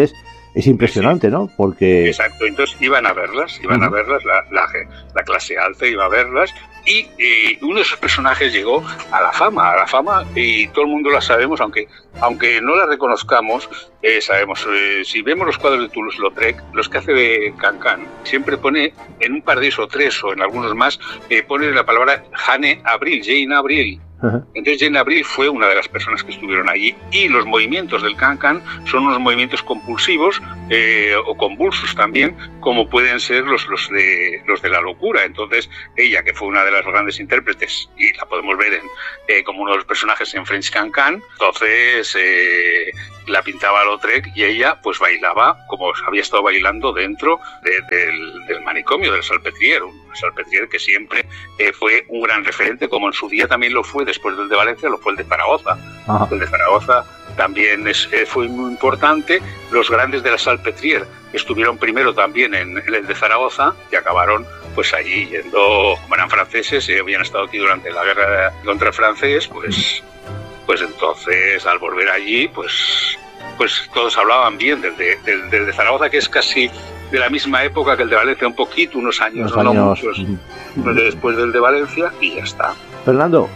es impresionante, ¿no? Porque... Exacto, entonces iban a verlas, iban uh-huh. a verlas, la, la, la clase alta iba a verlas, y eh, uno de esos personajes llegó a la fama, a la fama, y todo el mundo la sabemos, aunque aunque no la reconozcamos, eh, sabemos, eh, si vemos los cuadros de Toulouse-Lautrec, los que hace de Cancan, siempre pone en un par de esos, o tres, o en algunos más, eh, pone la palabra Jane Avril, Jane Avril. Uh-huh. Entonces Jane Avril fue una de las personas que estuvieron allí, y los movimientos del Cancan son unos movimientos compulsivos eh, o convulsos también, como pueden ser los, los, de, los de la locura. Entonces ella, que fue una de las grandes intérpretes, y la podemos ver en, eh, como uno de los personajes en French Cancan, entonces eh, la pintaba Lautrec, y ella pues bailaba como había estado bailando dentro de, del, del manicomio, del Salpêtrière, un Salpêtrière que siempre eh, fue un gran referente, como en su día también lo fue después del de Valencia, lo fue el de Zaragoza. Ajá. El de Zaragoza también es, eh, fue muy importante. Los grandes de la Salpêtrière estuvieron primero también en, en el de Zaragoza, y acabaron pues allí yendo, como eran franceses, eh, habían estado aquí durante la guerra contra el francés, pues, pues entonces al volver allí, pues, pues todos hablaban bien del de, del, del de Zaragoza, que es casi de la misma época que el de Valencia, un poquito, unos años, unos no años. muchos, uh-huh. después del de Valencia, y ya está. Fernando,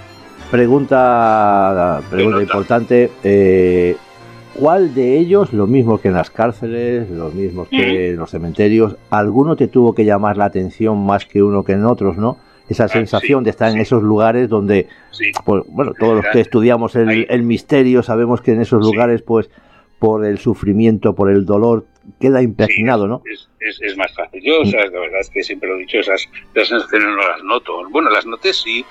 pregunta, pregunta importante, eh, ¿cuál de ellos, lo mismo que en las cárceles, lo mismo que ¿Mm? en los cementerios, alguno te tuvo que llamar la atención más que uno que en otros, ¿no? Esa sensación sí, de estar sí. en esos lugares donde, sí. pues, bueno, todos los que estudiamos el, el misterio sabemos que en esos lugares, sí. pues, por el sufrimiento, por el dolor, queda impregnado, sí, ¿no? Es, es, es más fácil. Yo, o sea, la verdad es que siempre lo he dicho, esas, esas sensaciones no las noto. Bueno, las noté sí,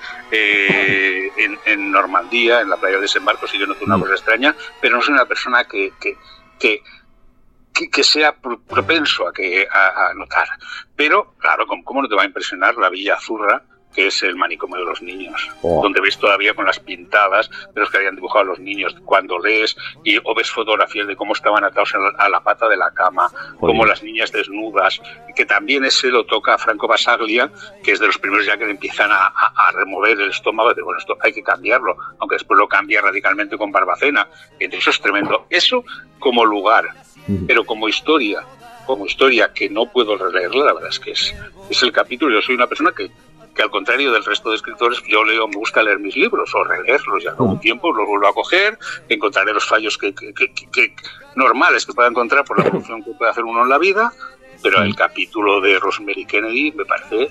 eh, en, en Normandía, en la playa de Desembarco, sí que noté una cosa extraña, pero no soy una persona que, que, que, que, que sea propenso a, que, a, a notar. Pero, claro, ¿cómo no te va a impresionar la Villa Azurra, que es el manicomio de los niños, oh. donde ves todavía con las pintadas de los que habían dibujado a los niños, cuando lees y o ves fotografías de cómo estaban atados a la, a la pata de la cama, Joder. como las niñas desnudas, que también ese lo toca Franco Basaglia, que es de los primeros ya que le empiezan a, a, a remover el estómago, de bueno, esto hay que cambiarlo, aunque después lo cambia radicalmente con Barbacena. Entonces eso es tremendo. Eso como lugar, mm. pero como historia, como historia que no puedo releerla, la verdad es que es, es el capítulo. Yo soy una persona que que al contrario del resto de escritores, yo leo, me gusta leer mis libros o releerlos, ya con un tiempo los vuelvo a coger, encontraré los fallos que, que, que, que, que normales que pueda encontrar por la evolución que puede hacer uno en la vida, pero el capítulo de Rosemary Kennedy me parece,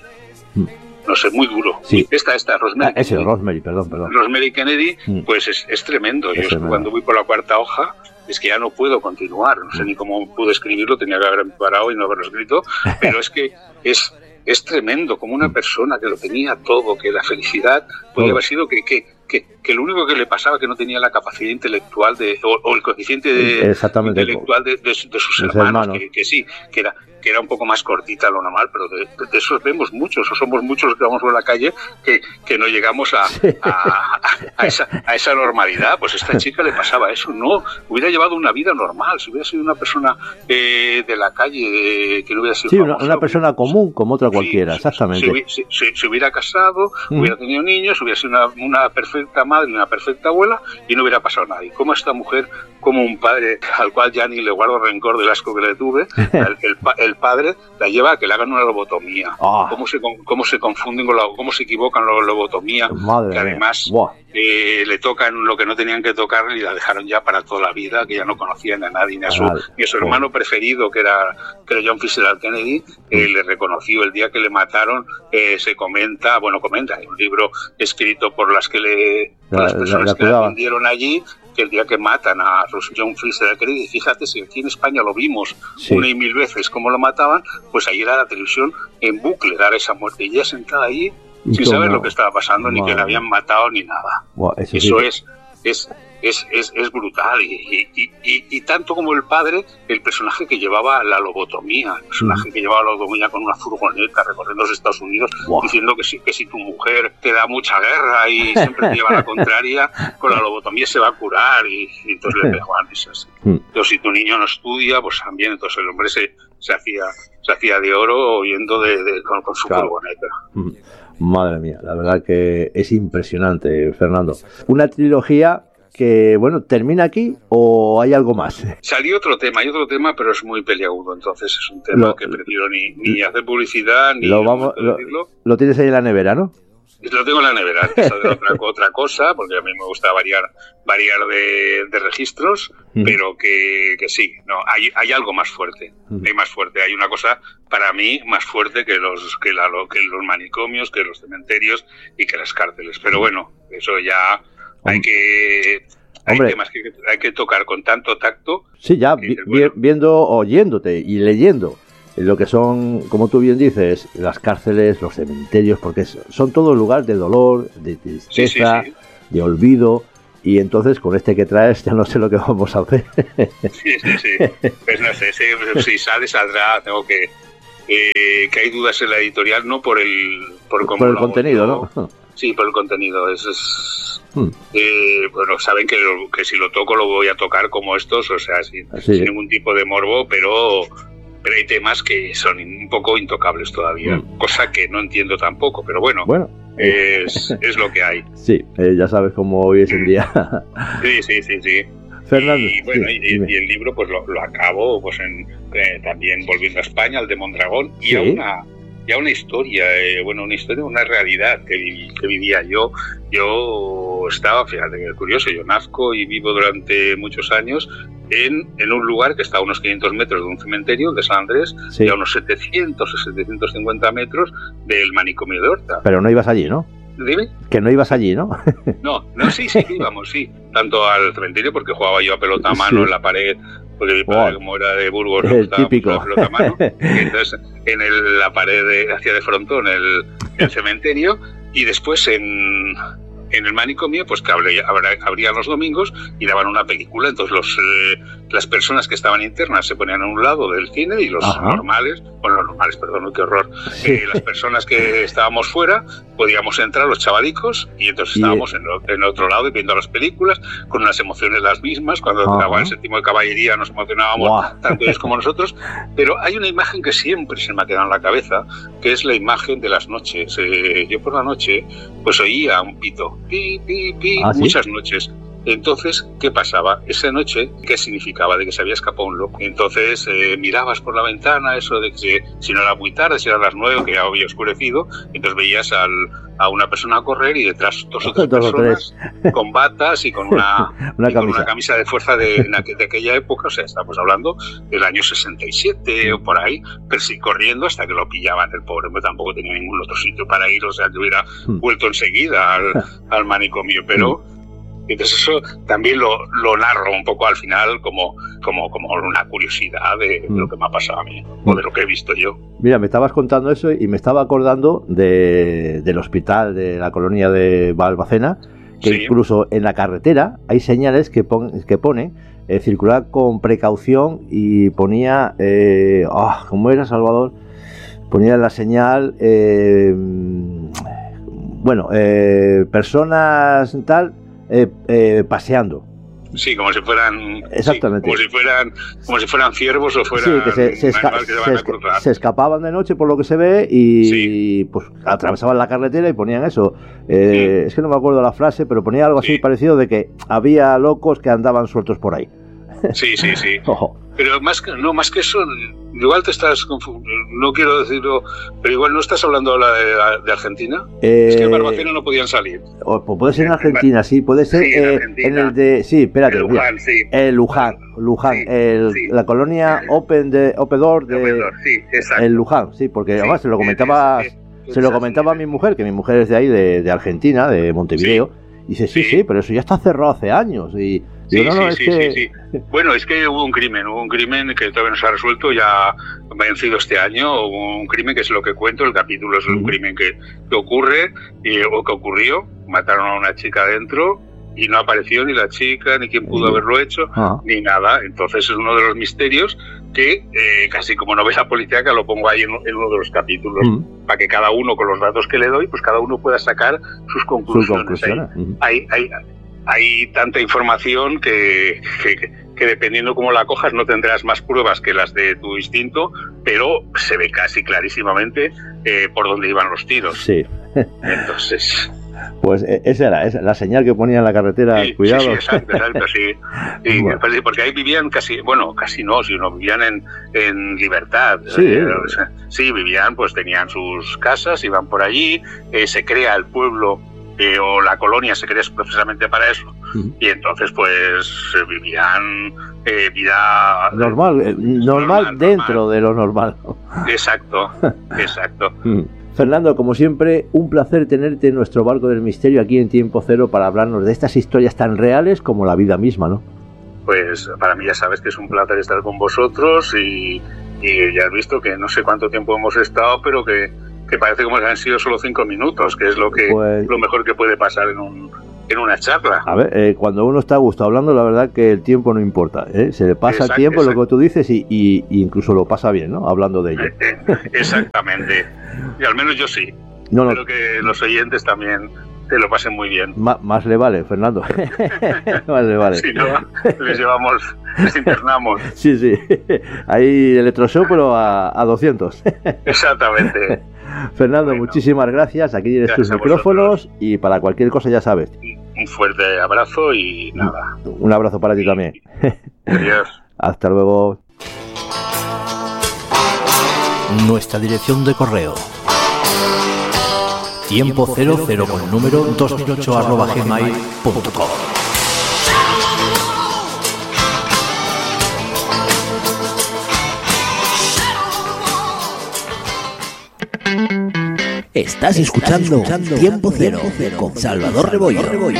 no sé, muy duro. Sí. Esta, esta, Rosemary ah, ese, Kennedy. Rosemary, perdón, perdón. Rosemary Kennedy, pues es, es tremendo. Yo cuando voy por la cuarta hoja, es que ya no puedo continuar, no sé ni cómo pude escribirlo, tenía que haberme parado y no haberlo escrito, pero es que es... Es tremendo, como una persona que lo tenía todo, que la felicidad podía haber sido que, que, que, que lo único que le pasaba que no tenía la capacidad intelectual de, o, o el coeficiente de, intelectual de, de, de sus hermanos, hermanos. Que, que sí, que era, que era un poco más cortita lo normal, pero de, de esos vemos muchos, o somos muchos los que vamos por la calle que, que no llegamos a, a, a, a, esa, a esa normalidad. Pues a esta chica le pasaba eso, no, hubiera llevado una vida normal, si hubiera sido una persona eh, de la calle, eh, que no hubiera sido sí, famosa, una, una persona común como otra cualquiera, sí, exactamente. Se, se, se, se hubiera casado, mm. hubiera tenido niños, hubiera sido una, una perfecta madre y una perfecta abuela y no hubiera pasado nada. Y como esta mujer, como un padre al cual ya ni le guardo rencor del asco que le tuve, el, el, el padre la lleva a que le hagan una lobotomía. Oh. Cómo se cómo se confunden con la, cómo se equivocan la lobotomía, Madre que además eh, le tocan lo que no tenían que tocarle y la dejaron ya para toda la vida, que ya no conocían a nadie, ni a su, ni a su hermano preferido, que era, que era John Fitzgerald Kennedy, eh, le reconoció el día que le mataron. Eh, se comenta, bueno, comenta, hay un libro escrito por las que le, por la, las personas la, la que le atendieron allí, que el día que matan a John Fitzgerald Kennedy, fíjate si aquí en España lo vimos sí. una y mil veces cómo lo mataban, pues ahí era la televisión en bucle dar esa muerte, y ella sentada ahí sin saber lo que estaba pasando, Madre. ni que le habían matado ni nada. Wow, eso eso sí. es, es, es, es, es brutal, y, y, y, y tanto como el padre, el personaje que llevaba la lobotomía, el personaje mm. que llevaba la lobotomía con una furgoneta recorriendo los Estados Unidos, wow. diciendo que si, que si tu mujer te da mucha guerra y siempre te lleva la contraria, con la lobotomía se va a curar, y, y entonces le pegaban esas. Mm. Entonces si tu niño no estudia, pues también, entonces el hombre se, se hacía se hacía de oro oyendo de, de, con, con su claro. furgoneta. Mm. Madre mía, la verdad que es impresionante, Fernando. Una trilogía que, bueno, ¿termina aquí o hay algo más? Salió otro tema, hay otro tema, pero es muy peliagudo, entonces es un tema lo, que prefiero ni, ni hacer publicidad, ni... Lo, vamos, lo, lo tienes ahí en la nevera, ¿no? Lo tengo en la nevera, antes de otra, otra cosa, porque a mí me gusta variar variar de, de registros, mm. pero que, que sí, no hay hay algo más fuerte, mm. hay más fuerte, hay una cosa para mí más fuerte que los que, la, que los manicomios, que los cementerios y que las cárceles. Pero bueno, eso ya hay que... Hay Hombre. temas que hay que tocar con tanto tacto. Sí, ya vi, bueno. viendo, oyéndote y leyendo lo que son, como tú bien dices, las cárceles, los cementerios, porque son todos lugares de dolor, de tristeza, sí, sí, sí. de olvido, y entonces con este que traes ya no sé lo que vamos a hacer. Sí, sí, sí. Pues no sé, si, si sale, saldrá, tengo que... Eh, que hay dudas en la editorial, no por el... Por, por el contenido, ¿no? ¿no? Sí, por el contenido, es... es hmm. eh, bueno, saben que, que si lo toco lo voy a tocar como estos, o sea, sin, sí. sin ningún tipo de morbo, pero... Pero hay temas que son un poco intocables todavía, mm. cosa que no entiendo tampoco, pero bueno, bueno es, es lo que hay. Sí, eh, ya sabes cómo hoy es el día. Sí, sí, sí, sí. Fernando. Y bueno, sí, y, y el libro pues lo, lo acabo pues en, eh, también volviendo a España, al de Mondragón, y sí. a una y a una historia, eh, bueno, una historia, una realidad que, viví, que vivía yo. Yo estaba, fíjate que curioso, yo nazco y vivo durante muchos años en, en un lugar que está a unos quinientos metros de un cementerio de San Andrés, sí. y a unos setecientos o setecientos cincuenta metros del manicomio de Horta. Pero no ibas allí, ¿no? Dime. Que no ibas allí, ¿no? No, no, sí, sí, íbamos, sí. Tanto al cementerio, porque jugaba yo a pelota a mano sí. en la pared, porque mi padre, wow. como era de Burgos, el típico. La pelota a mano. Y entonces, en el, la pared de, hacia de frontón, el, el cementerio, y después en... en el manicomio, pues que abría, abrían los domingos y daban una película. Entonces los eh, las personas que estaban internas se ponían a un lado del cine y los Ajá. normales, bueno, los normales, perdón, qué horror, sí. eh, las personas que estábamos fuera podíamos entrar, los chavalicos, y entonces estábamos y... en, lo, en otro lado viendo las películas con unas emociones las mismas. Cuando Ajá. entraba el séptimo de caballería nos emocionábamos wow. tanto ellos como nosotros, pero hay una imagen que siempre se me ha quedado en la cabeza, que es la imagen de las noches. Eh, yo por la noche pues oía un pito, pi, pi, pi, ¿Ah, muchas sí? noches. Entonces, ¿qué pasaba? Esa noche, ¿qué significaba? De que se había escapado un loco. Entonces, eh, mirabas por la ventana, eso de que si no era muy tarde, si eran las nueve, que ya había oscurecido, entonces veías al, a una persona correr y detrás dos o tres dos personas o tres. con batas y con una, una, y camisa. con una camisa de fuerza de, de aquella época, o sea, estamos hablando del año sesenta y siete o por ahí, pero sí, corriendo hasta que lo pillaban. El pobre hombre tampoco tenía ningún otro sitio para ir, o sea, que hubiera hmm. vuelto enseguida al, al manicomio, pero... Hmm. Entonces eso también lo, lo narro un poco al final como, como, como una curiosidad de, mm. de lo que me ha pasado a mí, mm. o de lo que he visto yo. Mira, me estabas contando eso y me estaba acordando de, del hospital de la colonia de Balbacena, que sí. incluso en la carretera hay señales que, pon, que pone eh, circular con precaución, y ponía, eh, oh, ¿cómo era, Salvador? Ponía la señal, eh, bueno, eh, personas tal... Eh, eh, paseando. Sí, como si fueran. Exactamente. Sí, como si fueran, como si fueran ciervos o fueran. Sí, que se, se, esca que se, van se, a cruzar. se escapaban de noche por lo que se ve y sí. pues atravesaban la carretera y ponían eso. Eh, sí. Es que no me acuerdo la frase, pero ponía algo así sí. parecido de que había locos que andaban sueltos por ahí. Sí, sí, sí. Ojo. Pero más que, no, más que eso, igual te estás confundiendo, no quiero decirlo, pero igual no estás hablando ahora de, de Argentina. Eh, es que en Barbacena no podían salir. O, pues puede ser en Argentina, sí, puede ser sí, eh, en, en el de, sí, espérate, el Luján, sí. El Luján, Luján, sí, el, sí. la colonia sí. Open de Open Door de Open Door, sí, exacto. El Luján, sí, porque sí, además se lo comentaba, sí, sí, sí, se lo comentaba a mi mujer, que mi mujer es de ahí, de, de Argentina, de Montevideo, sí. y dice, sí, sí, sí, pero eso ya está cerrado hace años y Sí, Digo, no, no, sí, es sí, que... sí, sí. Bueno, es que hubo un crimen, hubo un crimen que todavía no se ha resuelto, ya vencido este año, hubo un crimen que es lo que cuento, el capítulo es un crimen que, que ocurre y, o que ocurrió, mataron a una chica dentro y no apareció ni la chica, ni quién pudo haberlo hecho, ah. ni nada. Entonces es uno de los misterios que, eh, casi como novela policíaca, lo pongo ahí en, en uno de los capítulos, mm. para que cada uno, con los datos que le doy, pues cada uno pueda sacar sus conclusiones. Sus conclusiones. Hay, hay, hay, hay tanta información que, que, que dependiendo cómo la cojas no tendrás más pruebas que las de tu instinto, pero se ve casi clarísimamente eh, por dónde iban los tiros. Sí. Entonces... Pues esa era, esa, la señal que ponía en la carretera, sí, cuidado. Sí, sí, exacto, exacto, sí. Y, bueno. pues, porque ahí vivían casi, bueno, casi no, sino vivían en, en libertad. Sí, eh, o sea, sí, vivían, pues tenían sus casas, iban por allí, eh, se crea el pueblo eh, o la colonia se crea precisamente para eso. Uh-huh. Y entonces, pues, eh, vivían eh, vida... Normal, eh, normal, normal dentro normal. de lo normal. Exacto, exacto. uh-huh. Fernando, como siempre, un placer tenerte en nuestro barco del misterio aquí en Tiempo Cero para hablarnos de estas historias tan reales como la vida misma, ¿no? Pues para mí ya sabes que es un placer estar con vosotros y, y ya has visto que no sé cuánto tiempo hemos estado, pero que, que parece como que han sido solo cinco minutos, que es lo que pues, lo mejor que puede pasar en un en una charla. A ver, eh, cuando uno está a gusto hablando, la verdad que el tiempo no importa, ¿eh? Se le pasa exacto, el tiempo, exacto. Lo que tú dices, y, y, y incluso lo pasa bien, ¿no? Hablando de ello. Exactamente. Y al menos yo sí. No, Espero no. que los oyentes también te lo pasen muy bien. M- más le vale, Fernando. Más le vale. Si no, les llevamos, les internamos. Sí, sí. Ahí electroshock, pero a, a doscientos. Exactamente. Fernando, bueno, muchísimas gracias. Aquí tienes tus micrófonos y para cualquier cosa ya sabes. Un fuerte abrazo y nada. Un abrazo para ti también. Adiós. Hasta luego. Nuestra dirección de correo: tiempo cero cero con número dos mil ocho arroba gmail punto com. Estás escuchando, Estás escuchando Tiempo Cero, Cero con Salvador Rebollo. Rebollo.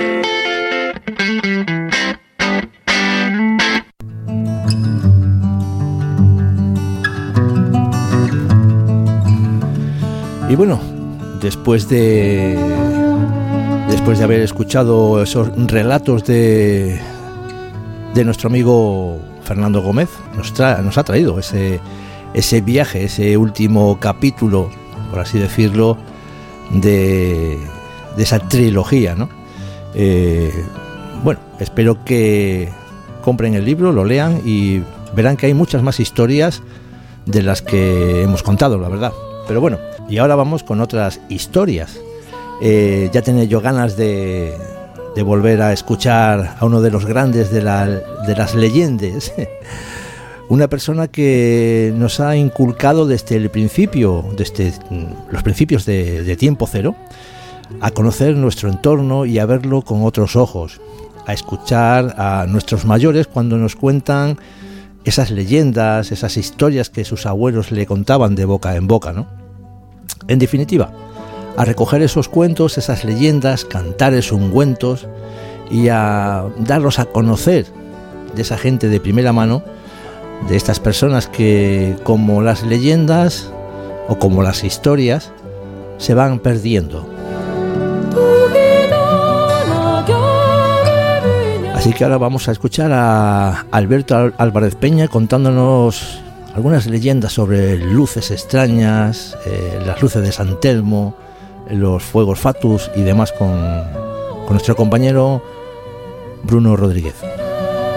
Y bueno, después de después de haber escuchado esos relatos de de nuestro amigo Fernando Gómez, nos, tra- nos ha traído ese ese viaje, ese último capítulo, por así decirlo, de, de esa trilogía, ¿no? Eh, bueno, espero que compren el libro, lo lean y verán que hay muchas más historias de las que hemos contado, la verdad. Pero bueno, y ahora vamos con otras historias. Eh, ya tenía yo ganas de, de volver a escuchar a uno de los grandes de, la, de las leyendas. Una persona que nos ha inculcado desde el principio, desde los principios de, de Tiempo Cero, a conocer nuestro entorno y a verlo con otros ojos, a escuchar a nuestros mayores cuando nos cuentan esas leyendas, esas historias que sus abuelos le contaban de boca en boca, ¿no? En definitiva, a recoger esos cuentos, esas leyendas, cantares ungüentos y a darlos a conocer de esa gente de primera mano, de estas personas que, como las leyendas o como las historias, se van perdiendo. Así que ahora vamos a escuchar a Alberto Álvarez Peña contándonos algunas leyendas sobre luces extrañas, eh, las luces de San Telmo, los fuegos Fatus y demás con, con nuestro compañero Bruno Rodríguez.